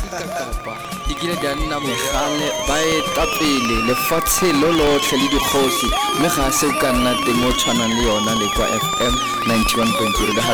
dikakapa di kile di a nna megale ba etapele lefatshe lo lotlhe le dikgosi mme ga se o ka nna teng o tshwanang le yona le kwa FM 91.0